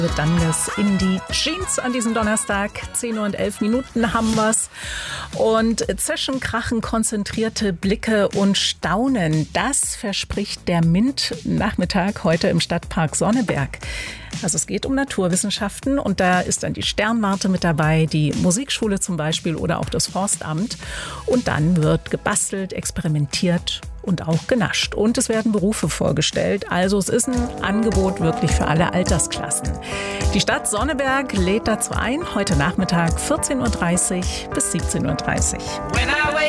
Wird dann das in die Jeans an diesem Donnerstag. 10 Uhr und 11 Minuten haben wir's. Und Zischen, Krachen, konzentrierte Blicke und Staunen. Das verspricht der MINT-Nachmittag heute im Stadtpark Sonneberg. Also es geht um Naturwissenschaften und da ist dann die Sternwarte mit dabei, die Musikschule zum Beispiel oder auch das Forstamt. Und dann wird gebastelt, experimentiert und auch genascht. Und es werden Berufe vorgestellt. Also es ist ein Angebot wirklich für alle Altersklassen. Die Stadt Sonneberg lädt dazu ein, heute Nachmittag 14.30 Uhr bis 17.30 Uhr.